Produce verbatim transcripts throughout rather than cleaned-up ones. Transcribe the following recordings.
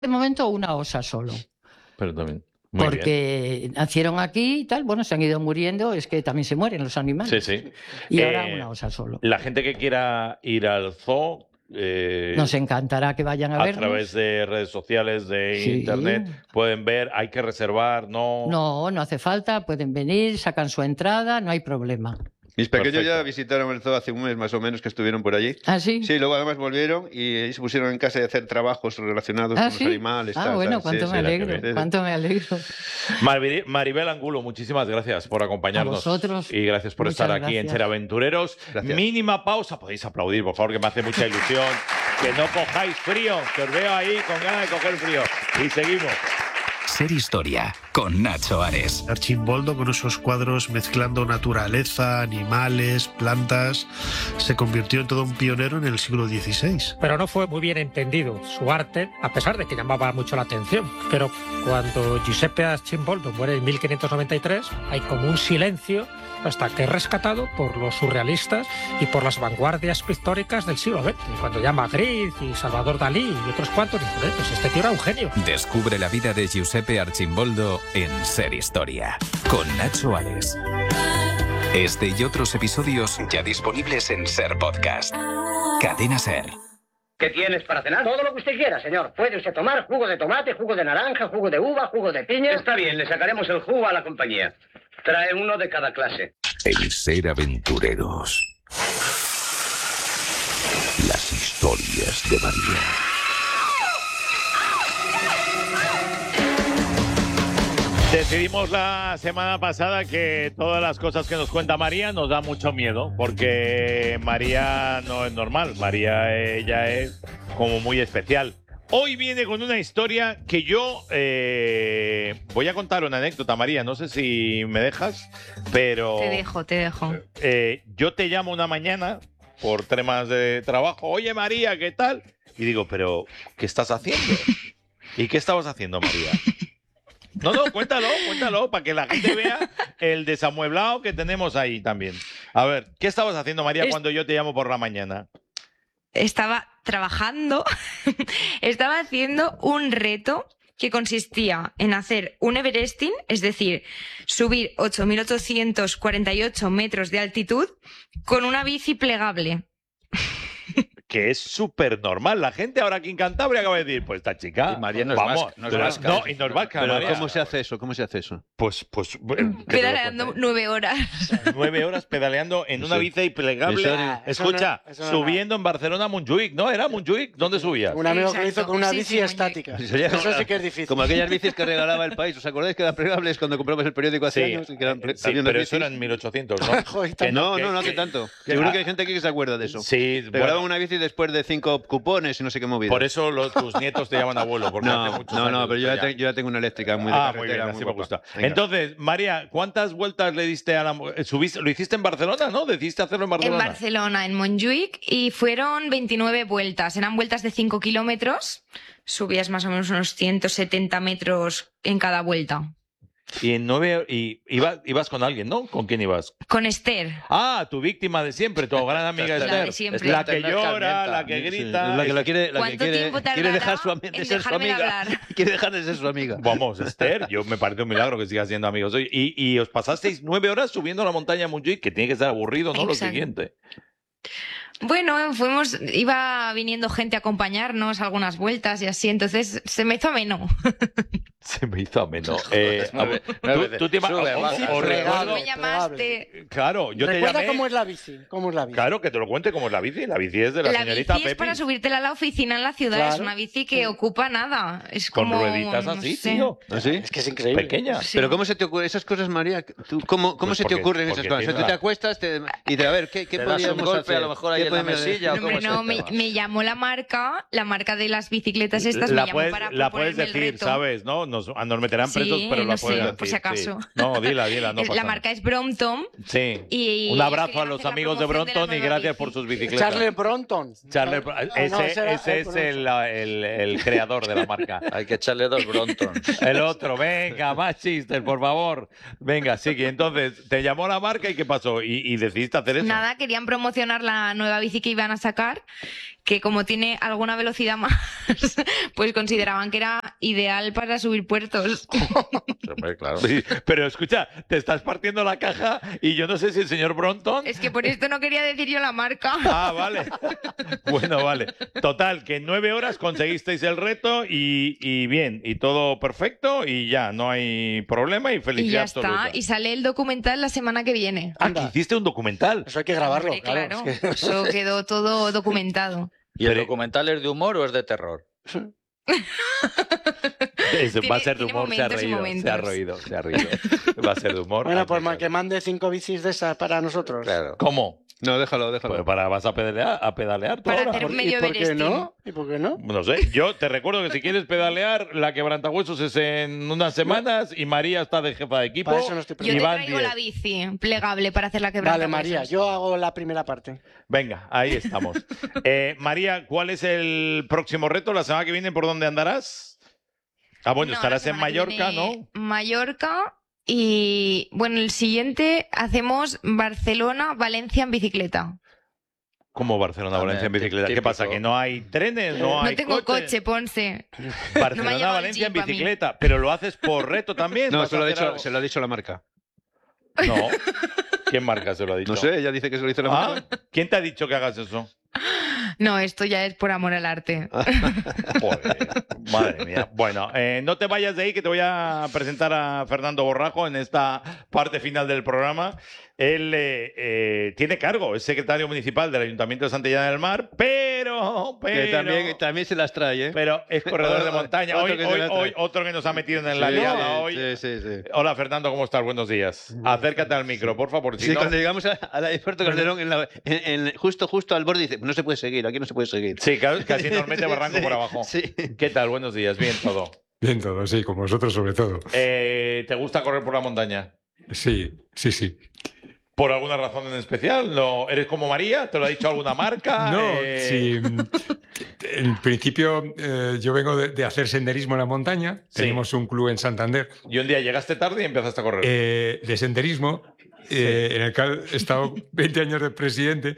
De momento una osa solo. Pero también. Muy porque bien. nacieron aquí y tal, bueno, se han ido muriendo, es que también se mueren los animales. Sí, sí. Y Eh, ahora una osa solo. La gente que quiera ir al zoo... Eh, Nos encantará que vayan a, a vernos. A través de redes sociales, de Sí. internet, pueden ver, hay que reservar, no... No, no hace falta, pueden venir, sacan su entrada, no hay problema. Mis pequeños Perfecto. ya visitaron el zoo hace un mes más o menos que estuvieron por allí. ¿Ah, sí? Sí, luego además volvieron y se pusieron en casa a hacer trabajos relacionados ¿Ah, con sí? los animales. Ah, tal, bueno, tal. cuánto Sí, me sí, alegro, sí, sí. cuánto me alegro. Maribel, Maribel Angulo, muchísimas gracias por acompañarnos. A vosotros, y gracias por muchas estar aquí en gracias. Ser Aventureros. Gracias. Mínima pausa, podéis aplaudir, por favor, que me hace mucha ilusión. Que no cojáis frío, que os veo ahí con ganas de coger frío. Y seguimos. Ser Historia, con Nacho Ares. Archimboldo, con esos cuadros mezclando naturaleza, animales, plantas, se convirtió en todo un pionero en el siglo dieciséis. Pero no fue muy bien entendido su arte, a pesar de que llamaba mucho la atención. Pero cuando Giuseppe Archimboldo muere en mil quinientos noventa y tres, hay como un silencio hasta que es rescatado por los surrealistas y por las vanguardias pictóricas del siglo veinte. Cuando ya Magritte y Salvador Dalí y otros cuantos dicen, pues este tío era un genio. Descubre la vida de Giuseppe Archimboldo en Ser Historia, con Nacho Ares. Este y otros episodios ya disponibles en Ser Podcast. Cadena Ser. ¿Qué tienes para cenar? Todo lo que usted quiera, señor. Puede usted tomar jugo de tomate, jugo de naranja, jugo de uva, jugo de piña. Está bien, le sacaremos el jugo a la compañía. Trae uno de cada clase. En Ser Aventureros. Las historias de María. Decidimos la semana pasada que todas las cosas que nos cuenta María nos da mucho miedo, porque María no es normal, María ella es como muy especial. Hoy viene con una historia que yo eh, voy a contar una anécdota, María, no sé si me dejas, pero... Te dejo, te dejo. Eh, yo te llamo una mañana por temas de trabajo, oye María, ¿qué tal? Y digo, pero ¿qué estás haciendo? ¿Y qué estabas haciendo, María? No, no, cuéntalo, cuéntalo, para que la gente vea el desamueblado que tenemos ahí también. A ver, ¿qué estabas haciendo, María, Es... cuando yo te llamo por la mañana? Estaba trabajando, estaba haciendo un reto que consistía en hacer un Everesting, es decir, subir ocho mil ochocientos cuarenta y ocho metros de altitud con una bici plegable. Que es súper normal. La gente ahora aquí en Cantabria acaba de decir, pues esta chica... Y María no es vamos, vasca, no es pero- vasca. no, y no es vasca, Pero María. ¿cómo se hace eso? ¿Cómo se hace eso? Pues, pues... ¿qué te lo Pedaleando cuento? nueve horas. Nueve horas pedaleando en una Sí. bici plegable. Eso no- Escucha, eso no- subiendo en Barcelona a Montjuïc, ¿no? ¿Era Montjuïc? ¿Dónde subías? Un amigo que lo hizo Exacto. con una Sí, bici sí, estática. Sería Eso como- sí que es difícil. Como aquellas bicis que regalaba el país. ¿Os acordáis que eran plegables cuando compramos el periódico hace Sí, años? Y que eran ple- sí, había unas pero eso bicis? era en mil ochocientos, ¿no? Joder, Que No, que- no, no hace que- tanto. que- Seguro ah, que hay gente aquí que se acuerda de eso. Sí, Regalaban bueno, una bici después de cinco cupones y no sé qué movida. por eso los, tus nietos te llaman abuelo, porque hace No, muchos no, no, años pero yo ya, esto te- yo ya tengo una eléctrica muy de Ah, muy bien, carretera, así me guapa. gusta. Venga. Entonces, María, ¿cuántas vueltas le diste a la... eh, subiste, lo hiciste en Barcelona, ¿no? ¿Decidiste hacerlo en En Barcelona? Barcelona, en Montjuïc, y fueron veintinueve vueltas. Eran vueltas de cinco kilómetros. Subías más o menos unos ciento setenta metros en cada vuelta. Y en nueve... Y iba- ibas con alguien, ¿no? ¿Con quién ibas? Con Esther. Ah, tu víctima de siempre, tu gran amiga La Esther. de siempre. La que Esther llora, Carmienta. la que Sí, grita. la que la quiere, la que ¿Cuánto quiere, tiempo quiere tardará dejar su, am- de en ser su dejarme de amiga. hablar? Quiere dejar de ser su amiga. Vamos, Esther, yo me parece un milagro que sigas siendo amigos. Oye, Y, y os pasasteis nueve horas subiendo la montaña de Montjuïc, que tiene que ser aburrido, ¿no? Lo Exacto. siguiente. Bueno, fuimos, iba viniendo gente a acompañarnos algunas vueltas y así, entonces se me hizo ameno. Se me hizo ameno. Eh, nueve- tú- nueve veces. tú te iba- Sube, o- baja, o- sube, o plegable. recuerdo- Me llamaste. Claro, yo te Recuerda llamé. cómo es la bici. ¿Cómo es la bici? Claro, que te lo cuente cómo es la bici. La bici es de la, La señorita bici es Pepi. para subírtela a la oficina en la ciudad. Claro. Es una bici que ocupa nada. Es Con como, rueditas no así, sé. tío. ¿Ah, sí? Es que es increíble. Pequeña. Sí. Pero ¿cómo se te ocurren esas cosas, María? ¿Tú, ¿Cómo, cómo Pues se te porque- ocurren esas porque cosas? O sea, tiene tú te la- acuestas te- y te a ver, ¿qué, qué Te das un podríamos golpe hacer? a lo mejor ahí ¿Qué en la podemos- mesilla o Hombre, cómo es no, el me, tema? me llamó la marca, la marca de las bicicletas estas, la me llamó puedes, para la puedes proponerme el decir, reto. ¿sabes? ¿No? Nos, nos meterán Sí, presos, pero la no puedes sé, decir. por si acaso. sí. No, dila, dila, no Es- pasa la nada. marca es Brompton. Sí. Y Un abrazo querían a los hacer la amigos de promoción de la Brompton y nueva gracias bici. por sus bicicletas. Charles Bronton. Charles- Ah, no, ese ese era ese el es el, el- el creador de la marca. Hay que echarle dos Brompton. El otro, venga, más chistes, por favor. Venga, sigue. Entonces, te llamó la marca y ¿qué pasó? Y, y decidiste hacer eso. Nada, querían promocionar la nueva nueva bici que iban a sacar, que como tiene alguna velocidad más, pues consideraban que era ideal para subir puertos. Hombre, claro. Sí, pero escucha, te estás partiendo la caja y yo no sé si el señor Brompton... Es que por esto no quería decir yo la marca. Ah, vale. Bueno, vale. Total, que en nueve horas conseguisteis el reto y, y bien, y todo perfecto y ya, no hay problema y felicidad Y ya absoluta. está, y sale el documental la semana que viene. Ah, que hiciste un documental. Eso hay que grabarlo, Hombre, claro. claro, es que- eso quedó todo documentado. ¿Y el documental es de humor o es de terror? Es- va a Tiene- ser de tiene humor, se ha momentos y reído, se ha momentos. reído, se ha reído. Va a ser de humor. Bueno, hay pues que ma- saber. que mande cinco bicis de esas para nosotros. Claro. ¿Cómo? No, déjalo, déjalo. Pues para, vas a pedalear, a pedalear tú Para ahora. hacer un ¿Y medio por qué Everesting. no? ¿Y por qué no? No sé, yo te recuerdo que si quieres pedalear, la quebrantahuesos es en unas semanas y María está de jefa de equipo. Para eso no estoy Yo te y van traigo diez. la bici plegable para hacer la quebranta. Vale, María, yo hago la primera parte. Venga, ahí estamos. Eh, María, ¿cuál es el próximo reto? ¿La semana que viene por dónde andarás? Ah, bueno, No, estarás la en semana que Mallorca, viene ¿no? Mallorca y, bueno, el siguiente hacemos Barcelona, Valencia en bicicleta. Como Barcelona, También, Valencia en bicicleta. ¿Qué típico. pasa? ¿Que no hay trenes? ¿No No hay tengo coches? coche, Ponce. No me ha Barcelona, llevado el Valencia en Jeep a mí. bicicleta. ¿Pero lo haces por reto también? No, ¿Vas se a lo, ha hacer dicho, algo? se lo ha dicho la marca. No. ¿Quién marca se lo ha dicho? No sé, ella dice que se lo dice la Ah, marca. ¿quién te ha dicho que hagas eso? No, esto ya es por amor al arte. Joder, madre mía. Bueno, eh, no te vayas de ahí que te voy a presentar a Fernando Borrajo en esta parte final del programa. Él eh, eh, tiene cargo, es secretario municipal del Ayuntamiento de Santillana del Mar, pero, pero, Que también, también se las trae, ¿eh? pero es corredor de montaña. Otro Hoy, que se hoy, las trae. hoy otro que nos ha metido en la Sí, liada hoy. Sí, sí, sí. Hola Fernando, ¿cómo estás? Buenos días. Acércate al micro, por favor. Si Sí, no- cuando llegamos a- al aeropuerto Calderón, en la- en- en- justo, justo al borde, dice, no se puede seguir, aquí no se puede seguir. Sí, ca- casi nos mete barranco Sí, por abajo. Sí. ¿Qué tal? Buenos días, bien todo. Bien todo, sí, con vosotros sobre todo. Eh, ¿Te gusta correr por la montaña? Sí, sí, sí. ¿Por alguna razón en especial? ¿No? ¿Eres como María? ¿Te lo ha dicho alguna marca? No, Eh, sí. En principio eh, yo vengo de, de hacer senderismo en la montaña. Sí. Tenemos un club en Santander Y un día llegaste tarde y empezaste a correr. eh, de senderismo, eh, en el cual he estado veinte años de presidente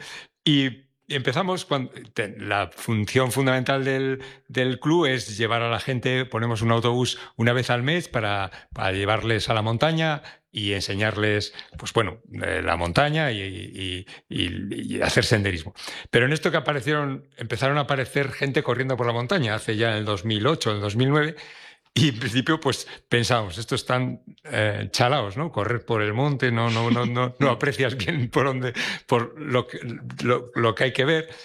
y empezamos cuando te- la función fundamental del, del club es llevar a la gente, ponemos un autobús una vez al mes para, para llevarles a la montaña y enseñarles, pues bueno, eh, la montaña y, y- y- y hacer senderismo. Pero en esto que aparecieron, empezaron a aparecer gente corriendo por la montaña, hace ya en el dos mil ocho, en el dos mil nueve, y en principio pues pensábamos, estos están eh, chalaos, ¿no? Correr por el monte, no, no, no, no, no aprecias bien por dónde, por lo que, lo, lo que hay que ver.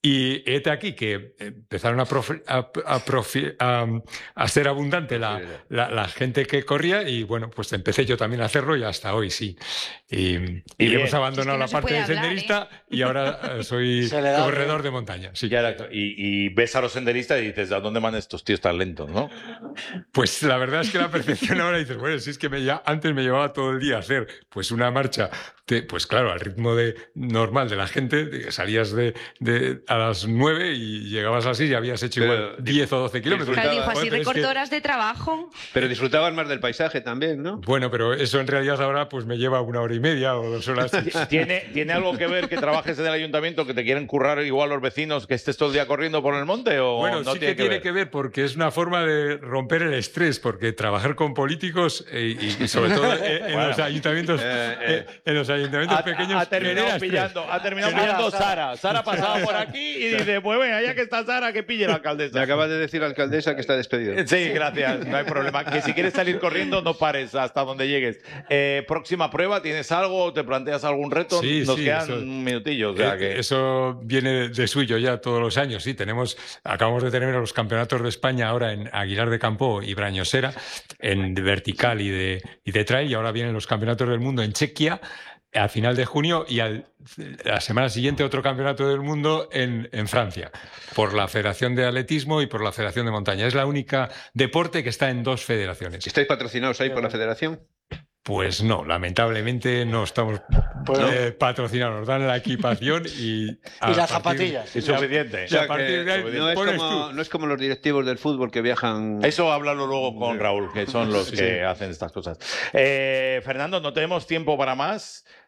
Y este aquí que empezaron a, profe- a, a profi- a- a ser abundante la, la- la gente que corría y bueno, pues empecé yo también a hacerlo y hasta hoy sí. Y, y bien. hemos abandonado Es que no la se parte puede de hablar, senderista y ahora eh, soy Se le da corredor de montaña. Sí. Ya era- y, y ves a los senderistas y dices, ¿a dónde van estos tíos tan lentos, no? Pues la verdad es que la percepción ahora dices, bueno, si es que me, ya, antes me llevaba todo el día a hacer pues una marcha, de, pues claro, al ritmo de, normal de la gente, de que salías de, de- a las nueve y llegabas así y habías hecho Pero igual diez o doce kilómetros. Claro, dijo, así Joder, pero es recorto que- horas de trabajo. Pero disfrutabas más del paisaje también, ¿no? Bueno, pero eso en realidad ahora pues me lleva una hora y media o dos horas. ¿Tiene, ¿Tiene algo que ver que trabajes en el ayuntamiento, que te quieren currar igual los vecinos, que estés todo el día corriendo por el monte? ¿O Bueno, no sí tiene que tiene que ver porque es una forma de romper el estrés, porque trabajar con políticos eh, y, y sobre todo en, en Bueno. los ayuntamientos, Eh, eh. eh, en los ayuntamientos Ha, pequeños ha terminado genera estrés. pillando, ha terminado Sara, pillando Sara. Sara. Sara pasaba por aquí y dice, pues venga, ya que está Sara, que pille la alcaldesa. Me acaba de decir la alcaldesa que está despedido. Sí, gracias, no hay problema. Que si quieres salir corriendo, no pares hasta donde llegues. Eh, próxima prueba, ¿tienes algo? ¿Te planteas algún reto? Sí, Nos sí, quedan eso- un minutillo. O sea Eh, que... Eso viene de suyo ya todos los años, sí. Tenemos, acabamos de tener los campeonatos de España ahora en Aguilar de Campo y Brañosera, en de vertical y de, y de trail, y ahora vienen los campeonatos del mundo en Chequia a final de junio y al, la semana siguiente otro campeonato del mundo en, en Francia, por la Federación de Atletismo y por la Federación de Montaña. Es la única deporte que está en dos federaciones. ¿Estáis patrocinados ahí por la federación? Pues no, lamentablemente no estamos Pues eh, patrocinados. Nos dan la equipación y... a Y las partir- zapatillas. Es suficiente. Y a partir de ahí no, es pones como, tú. no es como los directivos del fútbol que viajan... Eso háblalo luego con Raúl, que son los Sí, que sí. hacen estas cosas. Eh, Fernando, no tenemos tiempo para más.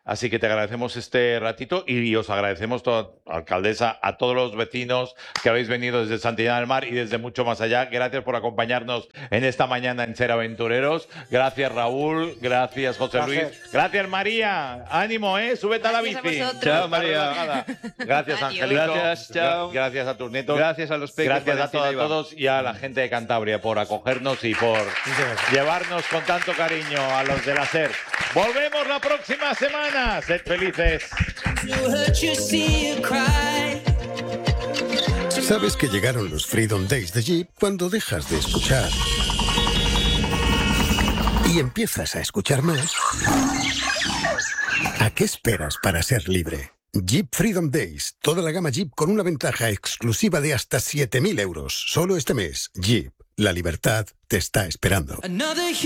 Así que te agradecemos este ratito y os agradecemos, todo, alcaldesa, a todos los vecinos que habéis venido desde Santillana del Mar y desde mucho más allá. Gracias por acompañarnos en esta mañana en Ser Aventureros. Gracias, Raúl. Gracias, José Gracias. Luis. Gracias, María. Ánimo, ¿eh? Súbete a la Gracias a bici. vosotros. Chao, María. Gracias, Adiós. Angelito. Gracias, chao. Gracias a tus nietos. Gracias a los peques. Gracias a Valentina todos, y Iván. todos y a la gente de Cantabria por acogernos y por llevarnos con tanto cariño a los de la SER. Volvemos la próxima semana. Sed felices. Sabes que llegaron los Freedom Days de Jeep cuando dejas de escuchar y empiezas a escuchar más. ¿A qué esperas para ser libre? Jeep Freedom Days. Toda la gama Jeep con una ventaja exclusiva de hasta siete mil euros. Solo este mes. Jeep. La libertad te está esperando.